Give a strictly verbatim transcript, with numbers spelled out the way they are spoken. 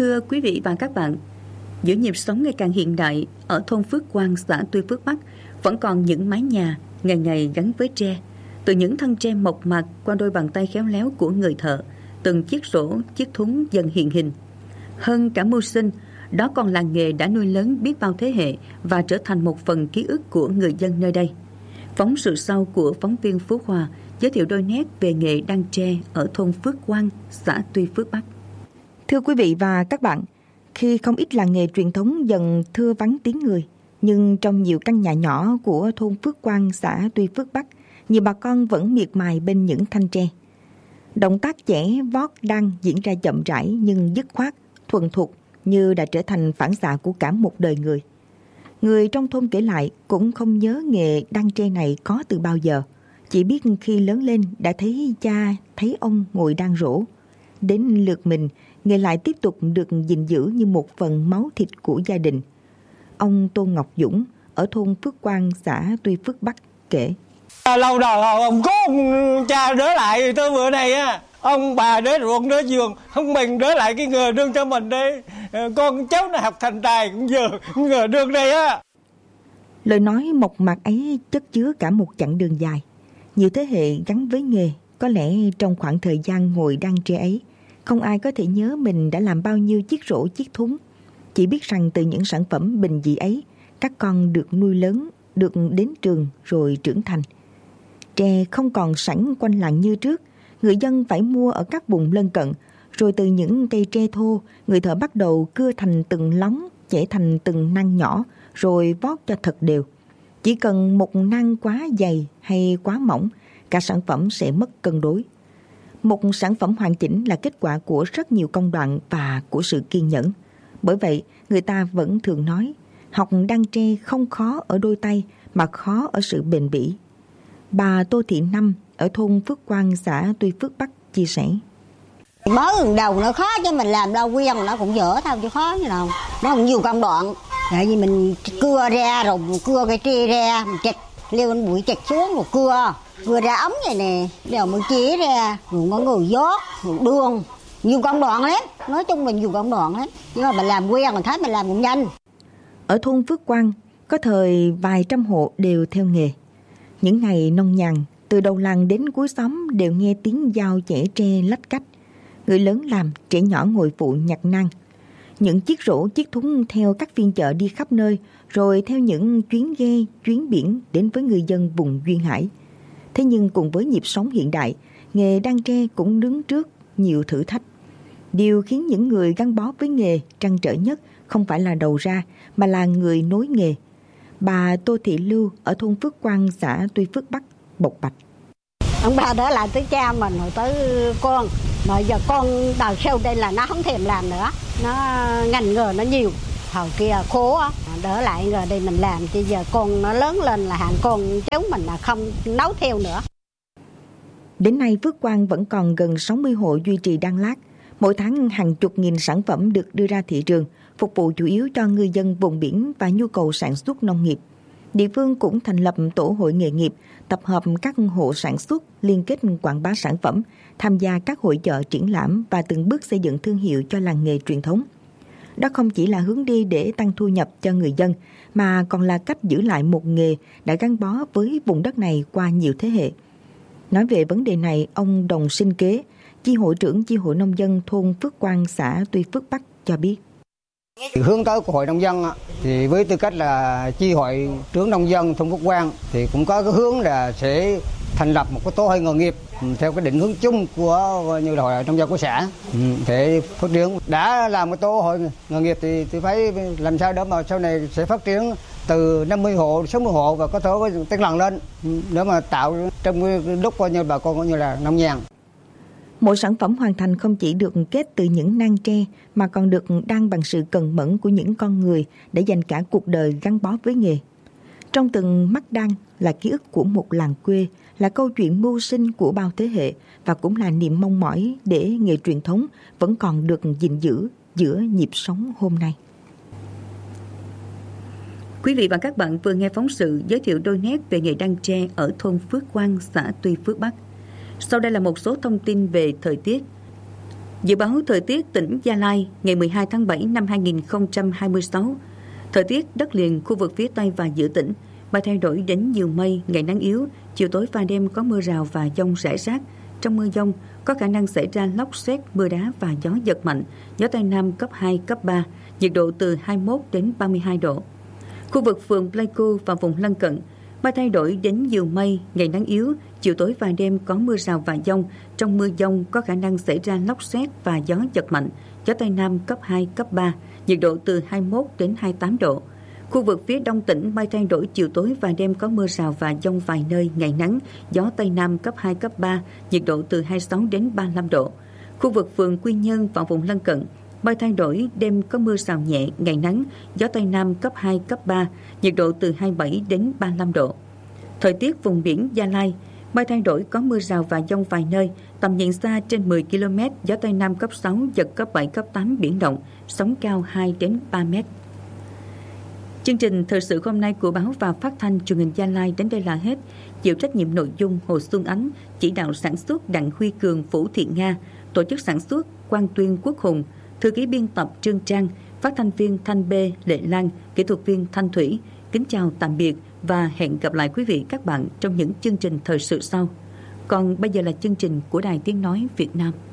Thưa quý vị và các bạn, giữa nhịp sống ngày càng hiện đại, ở thôn Phước Quang, xã Tuy Phước Bắc vẫn còn những mái nhà ngày ngày gắn với tre. Từ những thân tre mộc mạc qua đôi bàn tay khéo léo của người thợ, từng chiếc rổ, chiếc thúng dần hiện hình. Hơn cả mưu sinh, đó còn là nghề đã nuôi lớn biết bao thế hệ và trở thành một phần ký ức của người dân nơi đây. Phóng sự sau của phóng viên Phú Hòa giới thiệu đôi nét về nghề đan tre ở thôn Phước Quang, xã Tuy Phước Bắc. Thưa quý vị và các bạn, khi không ít làng nghề truyền thống dần thưa vắng tiếng người, nhưng trong nhiều căn nhà nhỏ của thôn Phước Quang, xã Tuy Phước Bắc, nhiều bà con vẫn miệt mài bên những thanh tre. Động tác chẻ, vót, đan diễn ra chậm rãi nhưng dứt khoát, thuần thục như đã trở thành phản xạ của cả một đời người. Người trong thôn kể lại cũng không nhớ nghề đan tre này có từ bao giờ, chỉ biết khi lớn lên đã thấy cha, thấy ông ngồi đan rổ. Đến lượt mình, nghề lại tiếp tục được gìn giữ như một phần máu thịt của gia đình. Ông Tô Ngọc Dũng ở thôn Phước Quang, xã Tuy Phước Bắc kể. Lâu đầu ông có ông cha đỡ lại tới bữa nay á, ông bà đỡ ruộng đỡ giường, không mình đỡ lại cái nghề đương cho mình đây. Con cháu nó học thành tài cũng giờ nghề đương đây á. Lời nói mộc mạc ấy chất chứa cả một chặng đường dài. Nhiều thế hệ gắn với nghề, có lẽ trong khoảng thời gian ngồi đan tre ấy, không ai có thể nhớ mình đã làm bao nhiêu chiếc rổ, chiếc thúng. Chỉ biết rằng từ những sản phẩm bình dị ấy, các con được nuôi lớn, được đến trường rồi trưởng thành. Tre không còn sẵn quanh làng như trước, người dân phải mua ở các vùng lân cận. Rồi từ những cây tre thô, người thợ bắt đầu cưa thành từng lóng, chẻ thành từng nang nhỏ, rồi vót cho thật đều. Chỉ cần một nang quá dày hay quá mỏng, cả sản phẩm sẽ mất cân đối. Một sản phẩm hoàn chỉnh là kết quả của rất nhiều công đoạn và của sự kiên nhẫn. Bởi vậy, người ta vẫn thường nói, học đan tre không khó ở đôi tay mà khó ở sự bền bỉ. Bà Tô Thị Năm ở thôn Phước Quang, xã Tuy Phước Bắc chia sẻ. Mới đầu nó khó chứ mình làm đâu quen nó cũng dở thôi chứ khó như nào. Nó cũng nhiều công đoạn. Tại vì mình cưa ra rồi cưa cái tre ra, mình chặt leo lên bụi chặt xuống rồi cưa. Cưa ra ống này nè, rồi mới chế ra, rồi có người dốt, rồi đường. Nhiều công đoạn lắm, nói chung là nhiều công đoạn lắm. Nhưng mà mình làm quen mình thấy mình làm cũng nhanh. Ở thôn Phước Quang, có thời vài trăm hộ đều theo nghề. Những ngày nông nhàn, từ đầu làng đến cuối xóm đều nghe tiếng dao chẻ tre lách cách. Người lớn làm, trẻ nhỏ ngồi phụ nhặt nang. Những chiếc rổ, chiếc thúng theo các phiên chợ đi khắp nơi, rồi theo những chuyến ghe, chuyến biển đến với người dân vùng duyên hải. Thế nhưng cùng với nhịp sống hiện đại, nghề đan tre cũng đứng trước nhiều thử thách. Điều khiến những người gắn bó với nghề trăn trở nhất không phải là đầu ra, mà là người nối nghề. Bà Tô Thị Lưu ở thôn Phước Quang, xã Tuy Phước Bắc bộc bạch. Ông bà đỡ lại tới cha mình rồi tới con. Mà giờ con đào sau đây là nó không thèm làm nữa. Nó ngành nghề nó nhiều. Hồi kia khổ á, đỡ lại nghề đây mình làm. Chứ giờ con nó lớn lên là hàng con cháu mình là không nấu theo nữa. Đến nay Phước Quang vẫn còn gần sáu mươi hộ duy trì đan lát. Mỗi tháng hàng chục nghìn sản phẩm được đưa ra thị trường, phục vụ chủ yếu cho ngư dân vùng biển và nhu cầu sản xuất nông nghiệp. Địa phương cũng thành lập tổ hội nghề nghiệp, tập hợp các hộ sản xuất, liên kết quảng bá sản phẩm, tham gia các hội chợ triển lãm và từng bước xây dựng thương hiệu cho làng nghề truyền thống. Đó không chỉ là hướng đi để tăng thu nhập cho người dân, mà còn là cách giữ lại một nghề đã gắn bó với vùng đất này qua nhiều thế hệ. Nói về vấn đề này, ông Đồng Sinh Kế, chi hội trưởng chi hội nông dân thôn Phước Quang, xã Tuy Phước Bắc cho biết. Hướng tới của hội nông dân thì với tư cách là chi hội trưởng nông dân thôn Phước Quang thì cũng có cái hướng là sẽ thành lập một cái tổ hội nghề nghiệp theo cái định hướng chung của như là hội nông dân của xã để phát triển. Đã làm cái tổ hội nghề nghiệp thì, thì phải làm sao để mà sau này sẽ phát triển từ năm mươi hộ, sáu mươi hộ và có thể tăng lần lên để mà tạo trong lúc coi như bà con coi như là nông nhàn. Mỗi sản phẩm hoàn thành không chỉ được kết từ những nang tre mà còn được đan bằng sự cần mẫn của những con người đã dành cả cuộc đời gắn bó với nghề. Trong từng mắt đan là ký ức của một làng quê, là câu chuyện mưu sinh của bao thế hệ và cũng là niềm mong mỏi để nghề truyền thống vẫn còn được gìn giữ giữa nhịp sống hôm nay. Quý vị và các bạn vừa nghe phóng sự giới thiệu đôi nét về nghề đan tre ở thôn Phước Quang, xã Tuy Phước Bắc. Sau đây là một số thông tin về thời tiết. Dự báo thời tiết tỉnh Gia Lai ngày mười hai tháng bảy năm hai nghìn không trăm hai mươi sáu. Thời tiết đất liền khu vực phía Tây và giữa tỉnh, mây thay đổi đến nhiều mây, ngày nắng yếu, chiều tối và đêm có mưa rào và dông rải rác. Trong mưa dông có khả năng xảy ra lốc sét, mưa đá và gió giật mạnh, gió Tây Nam cấp hai, cấp ba, nhiệt độ từ hai mươi mốt đến ba mươi hai độ. Khu vực phường Pleiku và vùng lân cận, mây thay đổi đến nhiều mây, ngày nắng yếu, chiều tối và đêm có mưa rào và dông. Trong mưa dông có khả năng xảy ra lốc sét và gió giật mạnh, gió Tây Nam cấp hai, cấp ba, nhiệt độ từ hai mươi mốt đến hai mươi tám độ. Khu vực phía đông tỉnh mây thay đổi chiều tối và đêm có mưa rào và dông vài nơi, ngày nắng, gió Tây Nam cấp hai, cấp ba, nhiệt độ từ hai mươi sáu đến ba mươi lăm độ. Khu vực phường Quy Nhơn và vùng lân cận, mây thay đổi, đêm có mưa rào nhẹ, ngày nắng, gió Tây Nam cấp hai, cấp ba, nhiệt độ từ hai mươi bảy đến ba mươi lăm độ. Thời tiết vùng biển Gia Lai, mây thay đổi có mưa rào và dông vài nơi, tầm nhìn xa trên mười ki lô mét, gió Tây Nam cấp sáu, giật cấp bảy, cấp tám, biển động, sóng cao hai đến ba mét. Chương trình thời sự hôm nay của báo và phát thanh truyền hình Gia Lai đến đây là hết. Chịu trách nhiệm nội dung Hồ Xuân Ánh, chỉ đạo sản xuất Đặng Huy Cường, Vũ Thị Nga, tổ chức sản xuất Quang Tuyên, Quốc Hùng, thư ký biên tập Trương Trang, phát thanh viên Thanh B, Lệ Lan, kỹ thuật viên Thanh Thủy. Kính chào tạm biệt và hẹn gặp lại quý vị các bạn trong những chương trình thời sự sau. Còn bây giờ là chương trình của Đài Tiếng nói Việt Nam.